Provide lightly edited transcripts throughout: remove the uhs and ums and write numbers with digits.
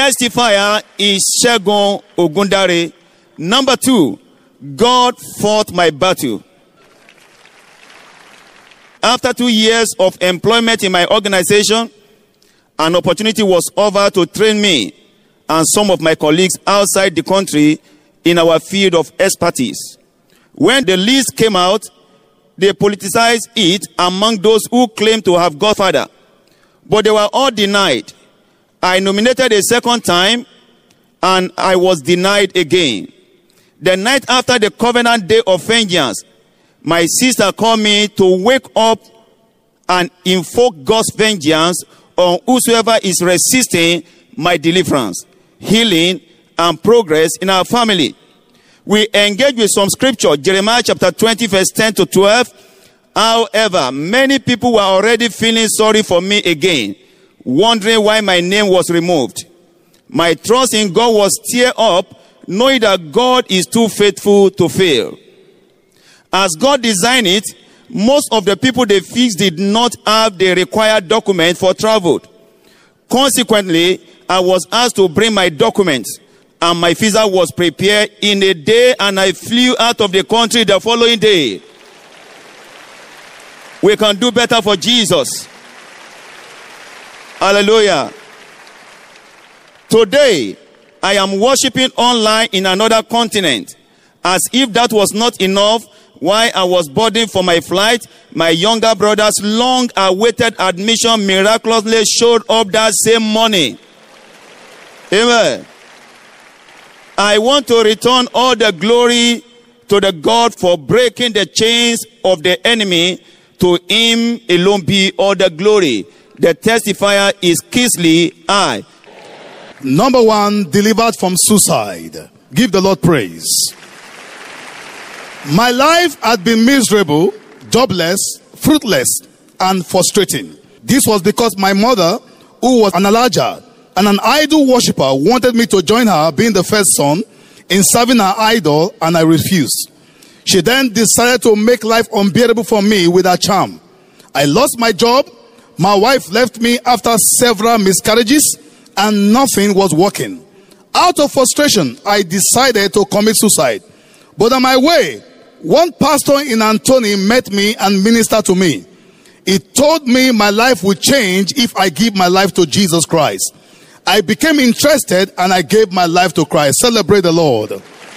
testifier is Segun Ogundare. Number 2, God fought my battle. After 2 years of employment in my organization, an opportunity was offered to train me and some of my colleagues outside the country in our field of expertise. When the list came out, they politicized it among those who claimed to have Godfather, but they were all denied. I nominated a second time, and I was denied again. The night after the Covenant Day of Vengeance, my sister called me to wake up and invoke God's vengeance on whosoever is resisting my deliverance, healing, and progress in our family. We engage with some scripture, Jeremiah chapter 20, verse 10 to 12. However, many people were already feeling sorry for me again, wondering why my name was removed. My trust in God was stirred up, knowing that God is too faithful to fail. As God designed it, most of the people they fixed did not have the required document for travel. Consequently, I was asked to bring my documents, and my visa was prepared in a day, and I flew out of the country the following day. We can do better for Jesus. Hallelujah. Today, I am worshiping online in another continent. As if that was not enough, while I was boarding for my flight, my younger brother's long-awaited admission miraculously showed up that same morning. Amen. I want to return all the glory to the God for breaking the chains of the enemy. To him alone be all the glory. The testifier is Kingsley I. Number 1, delivered from suicide. Give the Lord praise. My life had been miserable, jobless, fruitless, and frustrating. This was because my mother, who was an Alaja and an idol worshiper, wanted me to join her, being the first son, in serving her idol, and I refused. She then decided to make life unbearable for me with her charm. I lost my job. My wife left me after several miscarriages, and nothing was working. Out of frustration, I decided to commit suicide. But on my way, one pastor in Antony met me and ministered to me. He told me my life would change if I give my life to Jesus Christ. I became interested and I gave my life to Christ. Celebrate the Lord.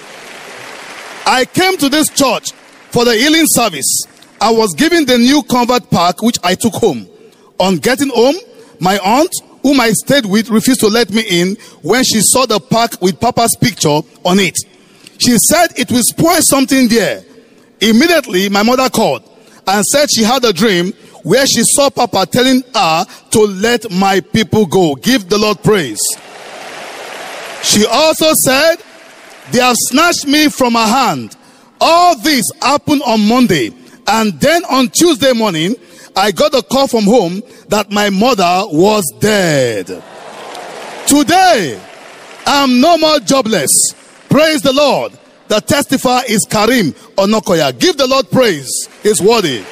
I came to this church for the healing service. I was given the new convert pack, which I took home. On getting home, my aunt, whom I stayed with, refused to let me in when she saw the pack with Papa's picture on it. She said it will spoil something there. Immediately, my mother called and said she had a dream where she saw Papa telling her to let my people go. Give the Lord praise. She also said, they have snatched me from her hand. All this happened on Monday. And then on Tuesday morning, I got a call from home that my mother was dead. Today, I'm no more jobless. Praise the Lord. The testifier is Karim Onokoya. Give the Lord praise. He's worthy.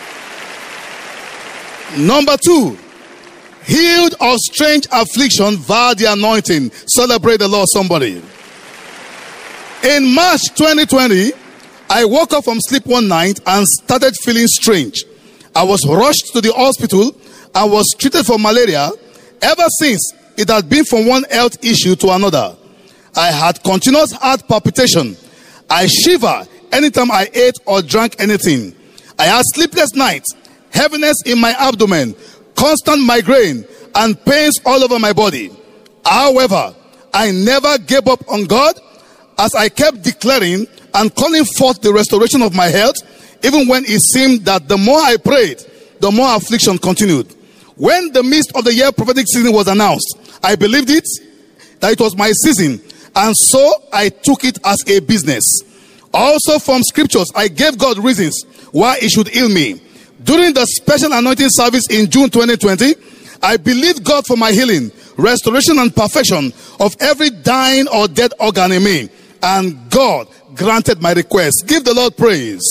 Number 2, healed of strange affliction via the anointing. Celebrate the Lord, somebody. In March 2020, I woke up from sleep one night and started feeling strange. I was rushed to the hospital and was treated for malaria. Ever since, it had been from one health issue to another. I had continuous heart palpitation. I shiver anytime I ate or drank anything. I had sleepless nights, heaviness in my abdomen, constant migraine, and pains all over my body. However, I never gave up on God, as I kept declaring and calling forth the restoration of my health, even when it seemed that the more I prayed, the more affliction continued. When the midst of the year prophetic season was announced, I believed it, that it was my season, and so I took it as a business. Also from scriptures, I gave God reasons why he should heal me. During the special anointing service in June 2020, I believed God for my healing, restoration, and perfection of every dying or dead organ in me. And God granted my request. Give the Lord praise.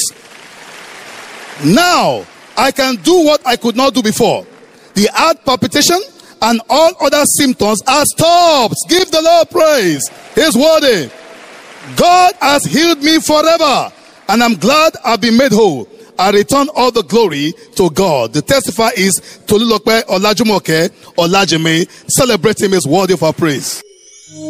Now, I can do what I could not do before. The heart palpitation and all other symptoms are stopped. Give the Lord praise. He's worthy. God has healed me forever, and I'm glad I've been made whole. I return all the glory to God. The testifier is Tolulope Olajumoke Olajime. Celebrate him, is worthy of our praise.